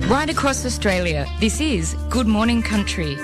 Right across Australia, this is Good Morning Country.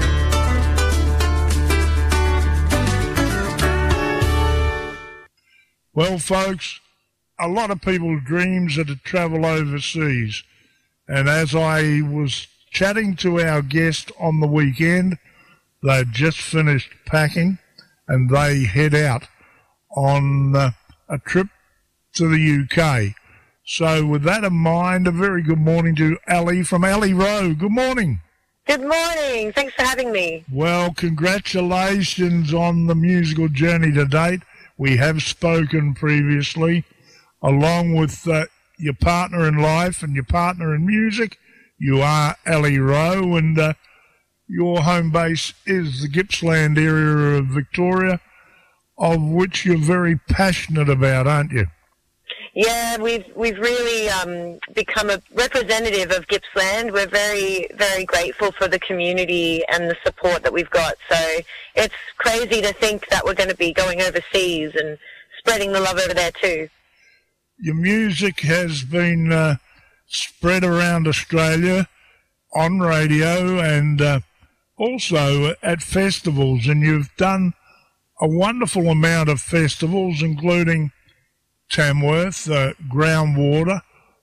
Well, folks, a lot of people's dreams are to travel overseas. And as I was chatting to our guest on the weekend, they've just finished packing and they head out on a trip to the UK. So with that in mind, a very good morning to Ali from Ali Rowe. Good morning. Good morning. Thanks for having me. Well, congratulations on the musical journey to date. We have spoken previously, along with your partner in life and your partner in music. You are Ali Rowe, and your home base is the Gippsland area of Victoria, of which you're very passionate about, aren't you? Yeah, we've really become a representative of Gippsland. We're very, very grateful for the community and the support that we've got. So it's crazy to think that we're going to be going overseas and spreading the love over there too. Your music has been spread around Australia on radio and also at festivals, and you've done a wonderful amount of festivals, including Tamworth, Groundwater,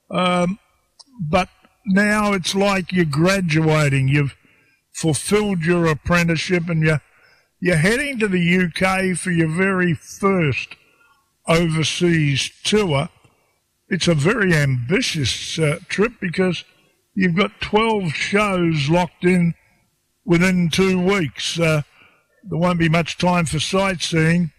but now it's like you're graduating. You've fulfilled your apprenticeship and you're heading to the UK for your very first overseas tour. It's a very ambitious trip because you've got 12 shows locked in within 2 weeks. There won't be much time for sightseeing.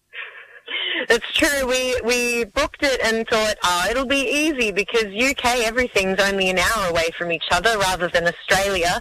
It's true. We booked it and thought, it'll be easy because UK, everything's only an hour away from each other rather than Australia.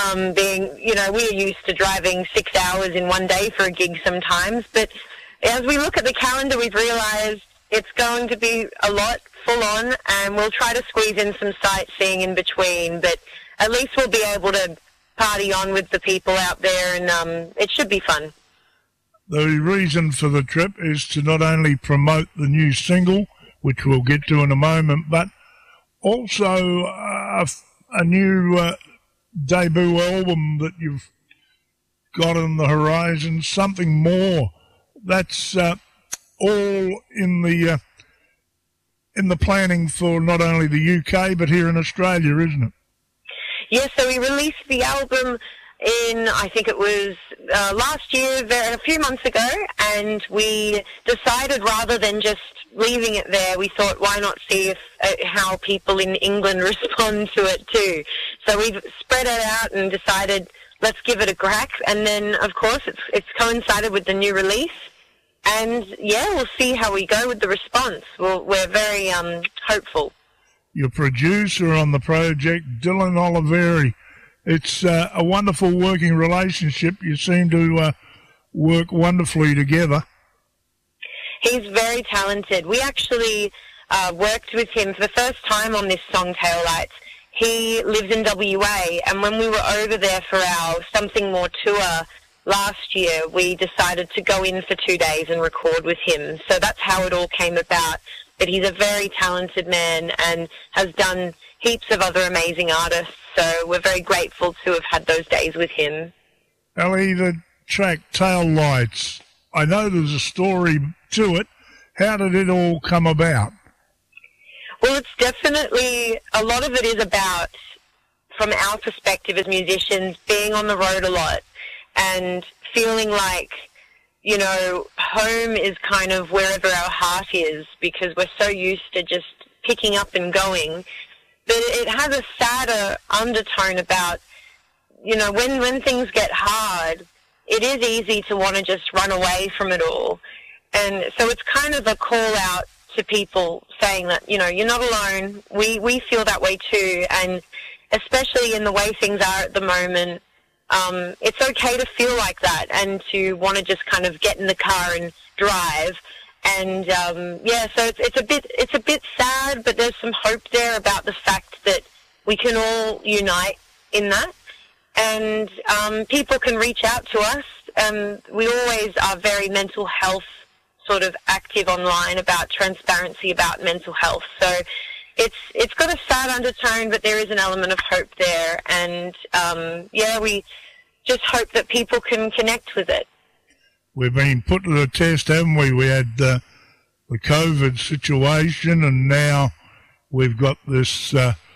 We're used to driving 6 hours in one day for a gig sometimes. But as we look at the calendar, we've realised it's going to be a lot full on, and we'll try to squeeze in some sightseeing in between. But at least we'll be able to party on with the people out there, and it should be fun. The reason for the trip is to not only promote the new single, which we'll get to in a moment, but also a new debut album that you've got on the horizon, something more. That's all in the planning for not only the UK, but here in Australia, isn't it? Yes, so we released the album in, I think it was last year, a few months ago, and we decided rather than just leaving it there, we thought, why not see if how people in England respond to it too. So we've spread it out and decided, let's give it a crack, and then, of course, it's coincided with the new release, and, yeah, we'll see how we go with the response. We're very hopeful. Your producer on the project, Dylan Oliveri. It's a wonderful working relationship. You seem to work wonderfully together. He's very talented. We actually worked with him for the first time on this song, Taillights. He lives in WA, and when we were over there for our Something More tour last year, we decided to go in for 2 days and record with him. So that's how it all came about. But he's a very talented man and has done heaps of other amazing artists. So we're very grateful to have had those days with him. Ali, the track Taillights, I know there's a story to it. How did it all come about? Well, it's definitely, a lot of it is about, from our perspective as musicians, being on the road a lot and feeling like, you know, home is kind of wherever our heart is because we're so used to just picking up and going. But it has a sadder undertone about, you know, when things get hard, it is easy to want to just run away from it all. And so it's kind of a call out to people saying that, you know, you're not alone. We feel that way too. And especially in the way things are at the moment, it's okay to feel like that and to want to just kind of get in the car and drive. And so it's a bit sad, but there's some hope there about the fact that we can all unite in that, and people can reach out to us. We always are very mental health sort of active online about transparency about mental health. So it's got a sad undertone, but there is an element of hope there. And, we just hope that people can connect with it. We've been put to the test, haven't we? We had the COVID situation, and now we've got this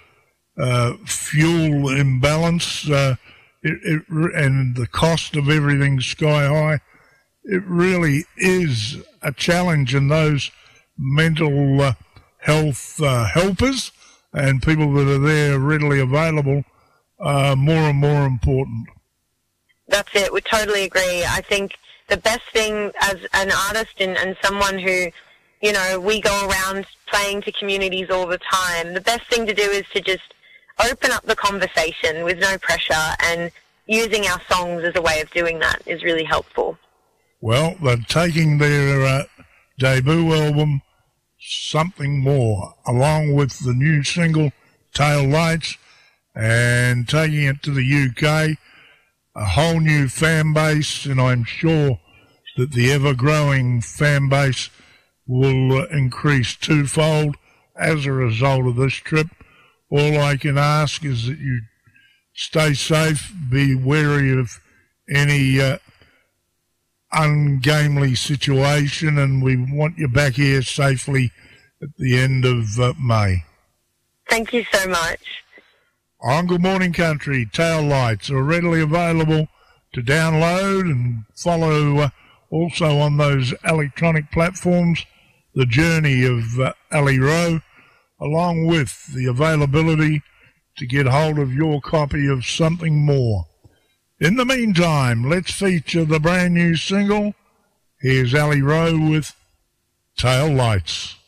fuel imbalance, and the cost of everything sky high. It really is a challenge, and those mental health helpers and people that are there readily available are more and more important. That's it. We totally agree. I think the best thing as an artist and someone who, you know, we go around playing to communities all the time, the best thing to do is to just open up the conversation with no pressure, and using our songs as a way of doing that is really helpful. Well, they're taking their debut album, Something More, along with the new single, Tail Lights, and taking it to the UK, a whole new fan base, and I'm sure that the ever-growing fan base will increase twofold as a result of this trip. All I can ask is that you stay safe, be wary of any ungainly situation, and we want you back here safely at the end of May. Thank you so much. On Good Morning Country, Tail Lights are readily available to download and follow also on those electronic platforms, the journey of Ali Rowe, along with the availability to get hold of your copy of Something More. In the meantime, let's feature the brand new single. Here's Ali Rowe with Tail Lights.